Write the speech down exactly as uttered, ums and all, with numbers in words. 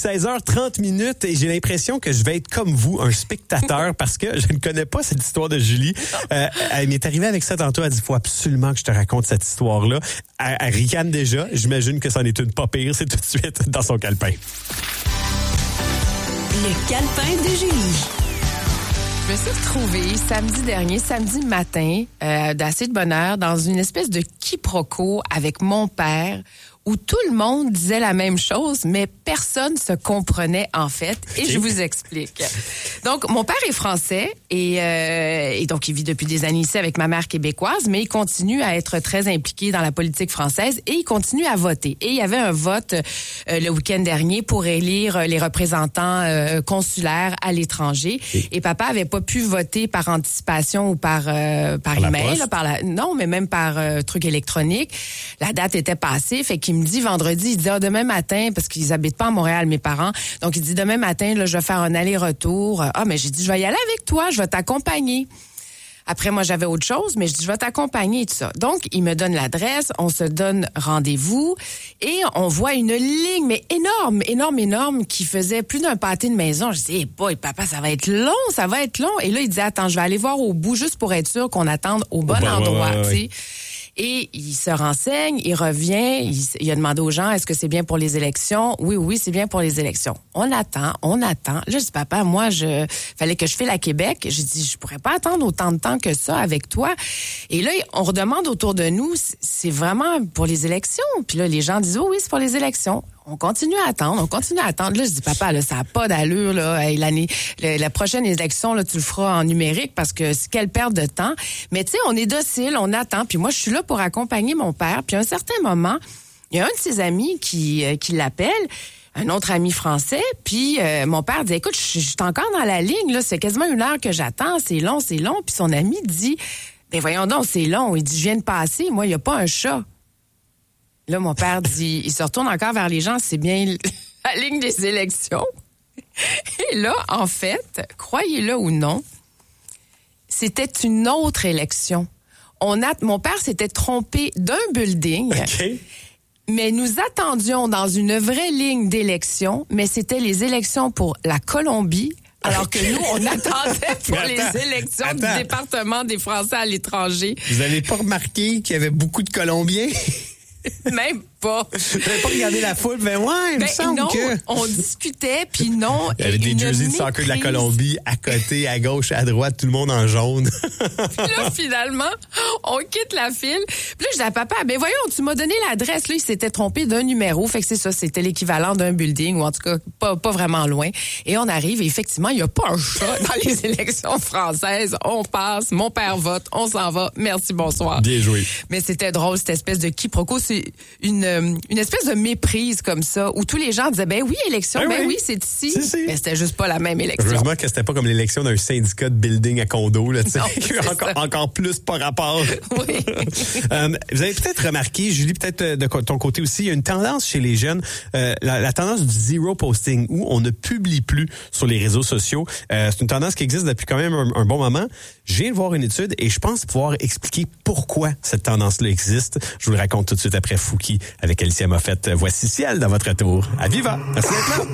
seize heures trente minutes et j'ai l'impression que je vais être comme vous, un spectateur, parce que je ne connais pas cette histoire de Julie. Euh, elle m'est arrivée avec ça tantôt. Elle dit, il faut absolument que je te raconte cette histoire-là. Elle, elle ricane déjà. J'imagine que c'en est une pas pire. C'est tout de suite dans son calepin. Le calepin de Julie. Je me suis retrouvée samedi dernier, samedi matin, euh, d'assez de bonne heure, dans une espèce de quiproquo avec mon père, où tout le monde disait la même chose, mais personne se comprenait en fait. Et okay. Je vous explique. Donc, mon père est français et, euh, et donc il vit depuis des années ici avec ma mère québécoise, mais il continue à être très impliqué dans la politique française et il continue à voter. Et il y avait un vote euh, le week-end dernier pour élire les représentants euh, consulaires à l'étranger. Et, et papa avait pas pu voter par anticipation ou par euh, par, par email, là, par la non, mais même par euh, truc électronique. La date était passée, fait qu'il Il me dit vendredi, il dit ah, demain matin, parce qu'ils habitent pas à Montréal, mes parents. Donc, il dit demain matin, là, je vais faire un aller-retour. Ah, mais j'ai dit, je vais y aller avec toi, je vais t'accompagner. Après, moi, j'avais autre chose, mais je dis, je vais t'accompagner et tout ça. Donc, il me donne l'adresse, on se donne rendez-vous et on voit une ligne, mais énorme, énorme, énorme, qui faisait plus d'un pâté de maison. Je dis, hey boy, papa, ça va être long, ça va être long. Et là, il dit, attends, je vais aller voir au bout juste pour être sûr qu'on attende au bon, bon endroit, ouais, ouais, ouais. tu sais. Et il se renseigne, il revient, il, il a demandé aux gens, est-ce que c'est bien pour les élections? Oui, oui, c'est bien pour les élections. On attend, on attend. Là, je dis, papa, moi, je fallait que je file à Québec. J'ai dit, je pourrais pas attendre autant de temps que ça avec toi. Et là, on redemande autour de nous, c'est vraiment pour les élections. Puis là, les gens disent, oh oui, c'est pour les élections. On continue à attendre, on continue à attendre. Là, je dis, papa, là, ça n'a pas d'allure, là. Hey, l'année, le, la prochaine élection, là, tu le feras en numérique parce que c'est quelle perte de temps. Mais tu sais, on est docile, on attend. Puis moi, je suis là pour accompagner mon père. Puis à un certain moment, il y a un de ses amis qui, euh, qui l'appelle, un autre ami français. Puis euh, mon père dit, écoute, je suis encore dans la ligne, là. C'est quasiment une heure que j'attends. C'est long, c'est long. Puis son ami dit, ben voyons donc, c'est long. Il dit, je viens de passer. Moi, il n'y a pas un chat. Là, mon père dit, il se retourne encore vers les gens, c'est bien la ligne des élections. Et là, en fait, croyez-le ou non, c'était une autre élection. On a, mon père s'était trompé d'un building, okay. Mais nous attendions dans une vraie ligne d'élection, mais c'était les élections pour la Colombie. Alors que nous, on attendait pour attends, les élections attends. du département des Français à l'étranger. Vous n'avez pas remarqué qu'il y avait beaucoup de Colombiens? Même pas. Vous n'avez pas regardé la foule? Ben ouais, il ben me semble non, que... on discutait, puis non... Il y avait des jerseys de soccer de la Colombie à côté, à gauche, à droite, tout le monde en jaune. Puis là, finalement, on quitte la file. Puis là, je dis à papa, ben voyons, tu m'as donné l'adresse. Là, il s'était trompé d'un numéro. Fait que c'est ça, c'était l'équivalent d'un building, ou en tout cas, pas, pas vraiment loin. Et on arrive, et effectivement, il n'y a pas un chat dans les élections françaises. On passe, mon père vote, on s'en va. Merci, bonsoir. Bien joué. Mais c'était drôle, cette espèce de quiproquo. C'est une... une espèce de méprise comme ça, où tous les gens disaient, ben oui, élection, ben, ben oui, oui c'est ici. Si, si. Mais c'était juste pas la même élection. Heureusement que c'était pas comme l'élection d'un syndicat de building à condo, là, tu sais. encore, encore plus par rapport. Oui. euh, vous avez peut-être remarqué, Julie, peut-être de ton côté aussi, il y a une tendance chez les jeunes, euh, la, la tendance du zero posting, où on ne publie plus sur les réseaux sociaux. Euh, c'est une tendance qui existe depuis quand même un, un bon moment. Je viens de voir une étude et je pense pouvoir expliquer pourquoi cette tendance-là existe. Je vous le raconte tout de suite après Fouki avec Alicia Moffett. Voici Ciel dans votre tour. À Viva! Merci d'être là!